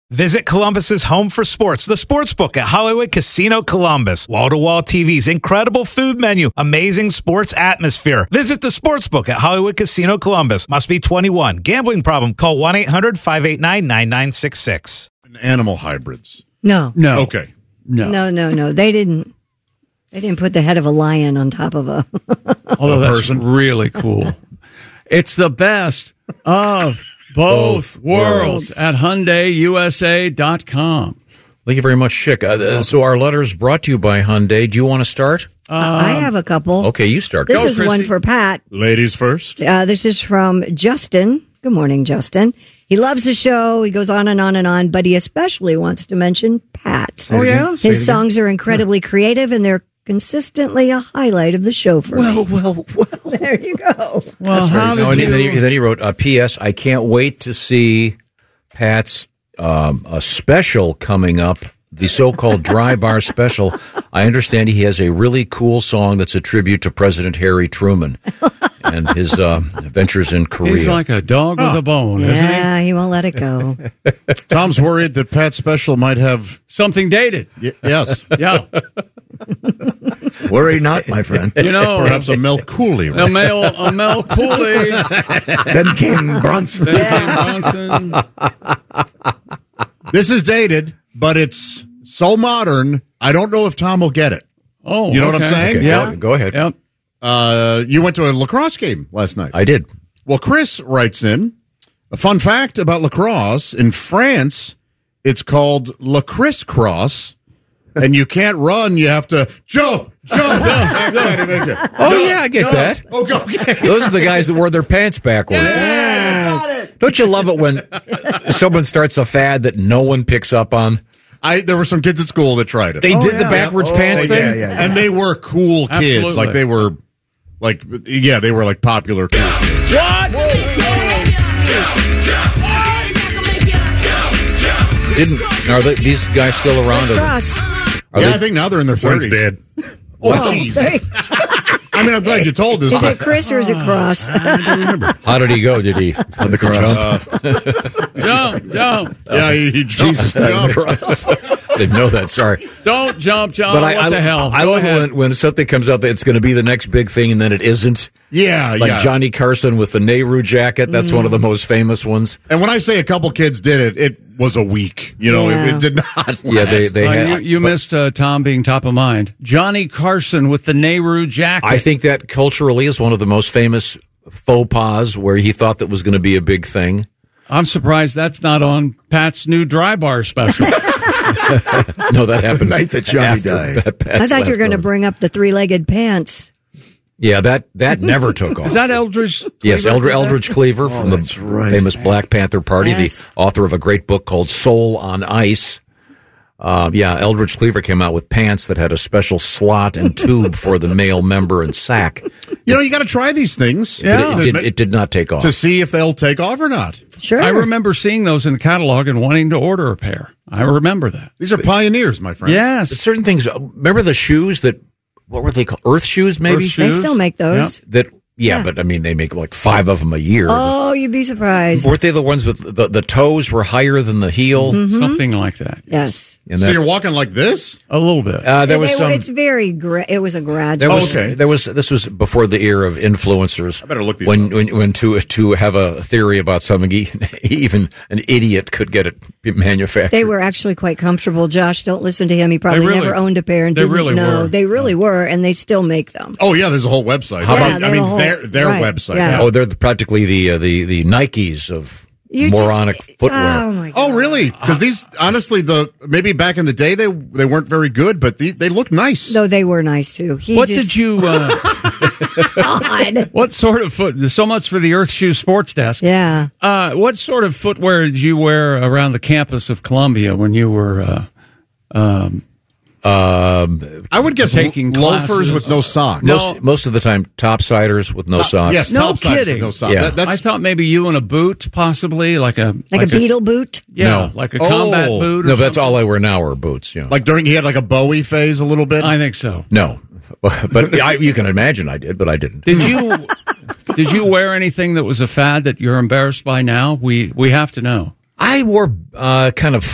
Visit Columbus's home for sports, the Sportsbook at Hollywood Casino Columbus. Wall-to-wall TVs, incredible food menu, amazing sports atmosphere. Visit the Sportsbook at Hollywood Casino Columbus. Must be 21. Gambling problem? Call 1-800-589-9966. Animal hybrids. No. Okay. No. They didn't put the head of a lion on top of a Although that's really cool. It's the best of both worlds at HyundaiUSA.com. Thank you very much, Chick. So our letter is brought to you by Hyundai. Do you want to start? I have a couple. Okay, you start. This is one for Pat. Ladies first. This is from Justin. Good morning, Justin. He loves the show. He goes on and on and on, but he especially wants to mention Pat. Oh, yeah? His songs are incredibly creative, and they're consistently a highlight of the show for me. Well. There you go. Well, And then he wrote, P.S. I can't wait to see Pat's a special coming up, the so-called Dry Bar Special. I understand he has a really cool song that's a tribute to President Harry Truman and his adventures in Korea. He's like a dog with a bone, isn't he? Yeah, he won't let it go. Tom's worried that Pat's special might have... Something dated. Yes. Yeah. Worry not, my friend. You know, Perhaps a Mel Cooley. a Mel Cooley. Then came Bronson. This is dated, but it's so modern, I don't know if Tom will get it. Oh, You know what I'm saying? Okay, Yeah. go ahead. Yep. You went to a lacrosse game last night. I did. Well, Chris writes in, a fun fact about lacrosse. In France, it's called La Criss-Cross, and you can't run. You have to jump. Oh, yeah, I get that. Okay. Those are the guys that wore their pants backwards. Yes. Don't you love it when someone starts a fad that no one picks up on? There were some kids at school that tried it. They did the backwards pants thing? Yeah. And they were cool kids. Absolutely. Like, they were, they were like popular cool kids. What? Are these guys still around? Cross. I think now they're in their 30s. dead. Oh, jeez. I mean, I'm glad you told us. Is it Chris or is it Cross? How did he go? Did he? On the cross. Jump. Yeah, he jumped. I didn't know that. Sorry. Don't jump, John. But What the hell? I Go love ahead. when something comes out that it's going to be the next big thing and then it isn't. Yeah. Johnny Carson with the Nehru jacket. That's one of the most famous ones. And when I say a couple kids did it, it was a week. You know, Yeah. it did not. Yeah, they had. You missed Tom being top of mind. Johnny Carson with the Nehru jacket. I think that culturally is one of the most famous faux pas where he thought that was going to be a big thing. I'm surprised that's not on Pat's new Dry Bar special. No, that happened The night that Johnny died. I thought you were going to bring up the three-legged pants. Yeah, that never took off. Is that Eldridge? Yes, Eldridge Cleaver from the that's right. famous Black Panther Party, Yes. the author of a great book called Soul on Ice. Eldridge Cleaver came out with pants that had a special slot and tube for the male member and sack. You know, you got to try these things. Yeah. It did not take off. To see if they'll take off or not. Sure. I remember seeing those in the catalog and wanting to order a pair. I remember that. These are pioneers, my friend. Yes. Certain things. Remember the shoes that? What were they called? Earth shoes, maybe. Earth shoes. They still make those. Yeah, but I mean, they make like 5 of them a year. Oh, you'd be surprised. Weren't they the ones with the toes were higher than the heel? Something like that. Yes. And So that, you're walking like this? A little bit. there was some. It's very. It was a gradual. There was, Okay. This was before the era of influencers. I better look these when to have a theory about something, even an idiot could get it manufactured. They were actually quite comfortable. Josh, don't listen to him. He probably They really- never owned a pair and they didn't really know. were. They really were, and they still make them. Oh, yeah, there's a whole website. How about- I mean, whole- their right, website. yeah. Oh, they're practically the Nikes of moronic footwear. Oh my God. Oh, really? Because these, honestly, maybe back in the day they weren't very good, but they look nice. No, they were nice too. What did you? God. What sort of foot? So much for the Earth Shoe Sports Desk. Yeah. What sort of footwear did you wear around the campus of Columbia when you were? I would guess Taking loafers classes. with no socks. Most of the time, topsiders with no socks. Yes, No topsiders kidding. with no socks. Yeah. That's I thought maybe you in a boot, possibly like a Beetle boot. Yeah, No. like a combat Oh. boot. Or No, but that's something. all I wear now are boots. You know. like he had like a Bowie phase a little bit. I think so. No, but you can imagine I did, but I didn't. Did you wear anything that was a fad that you're embarrassed by now? We have to know. I wore kind of